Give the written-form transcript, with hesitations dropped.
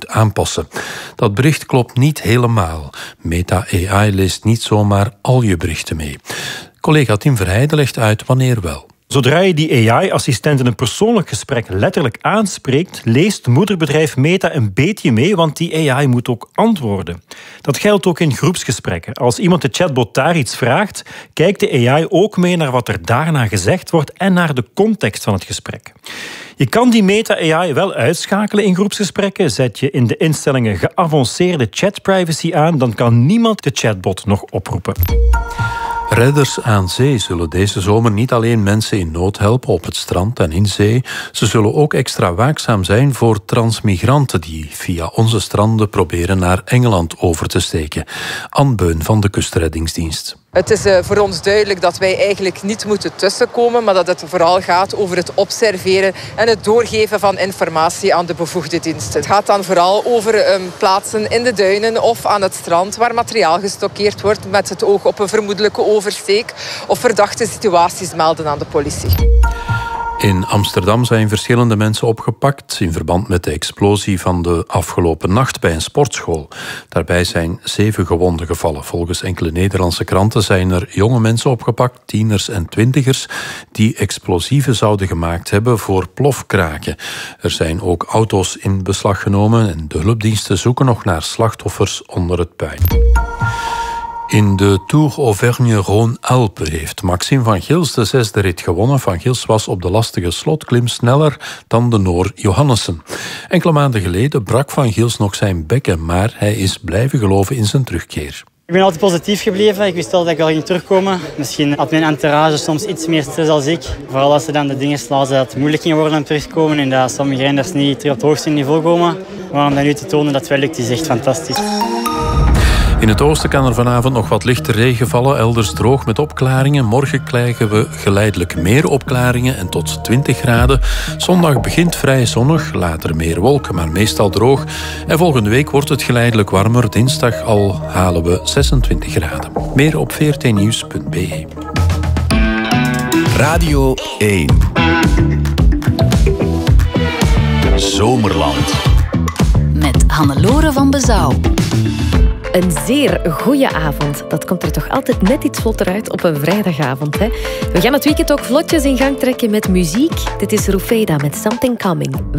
aanpassen. Dat bericht klopt niet helemaal. Meta AI leest niet zomaar al je berichten mee. Collega Tim Verheijden legt uit wanneer wel. Zodra je die AI-assistent in een persoonlijk gesprek letterlijk aanspreekt, leest moederbedrijf Meta een beetje mee, want die AI moet ook antwoorden. Dat geldt ook in groepsgesprekken. Als iemand de chatbot daar iets vraagt, kijkt de AI ook mee naar wat er daarna gezegd wordt en naar de context van het gesprek. Je kan die Meta-AI wel uitschakelen in groepsgesprekken. Zet je in de instellingen geavanceerde chatprivacy aan, dan kan niemand de chatbot nog oproepen. Redders aan zee zullen deze zomer niet alleen mensen in nood helpen op het strand en in zee. Ze zullen ook extra waakzaam zijn voor transmigranten die via onze stranden proberen naar Engeland over te steken. Anne Beun van de Kustreddingsdienst. Het is voor ons duidelijk dat wij eigenlijk niet moeten tussenkomen, maar dat het vooral gaat over het observeren en het doorgeven van informatie aan de bevoegde dienst. Het gaat dan vooral over plaatsen in de duinen of aan het strand waar materiaal gestockeerd wordt met het oog op een vermoedelijke oversteek of verdachte situaties melden aan de politie. In Amsterdam zijn verschillende mensen opgepakt in verband met de explosie van de afgelopen nacht bij een sportschool. Daarbij zijn 7 gewonden gevallen. Volgens enkele Nederlandse kranten zijn er jonge mensen opgepakt, tieners en twintigers, die explosieven zouden gemaakt hebben voor plofkraken. Er zijn ook auto's in beslag genomen en de hulpdiensten zoeken nog naar slachtoffers onder het puin. In de Tour Auvergne-Rhône-Alpes heeft Maxime van Gils de 6e rit gewonnen. Van Gils was op de lastige slotklim sneller dan de Noor Johannessen. Enkele maanden geleden brak Van Gils nog zijn bekken, maar hij is blijven geloven in zijn terugkeer. Ik ben altijd positief gebleven. Ik wist al dat ik al ging terugkomen. Misschien had mijn entourage soms iets meer stress als ik. Vooral als ze dan de dingen lazen dat het moeilijk ging worden om terug te komen en dat sommige renners niet terug op het hoogste niveau komen. Maar om dat nu te tonen dat het wel lukt, is echt fantastisch. In het oosten kan er vanavond nog wat lichte regen vallen, elders droog met opklaringen. Morgen krijgen we geleidelijk meer opklaringen en tot 20 graden. Zondag begint vrij zonnig, later meer wolken, maar meestal droog. En volgende week wordt het geleidelijk warmer. Dinsdag al halen we 26 graden. Meer op vrtnieuws.be. Radio 1. Zomerland. Met Hannelore van Bezouw. Een zeer goeie avond. Dat komt er toch altijd net iets vlotter uit op een vrijdagavond. Hè? We gaan het weekend ook vlotjes in gang trekken met muziek. Dit is Rufeda met Something Coming.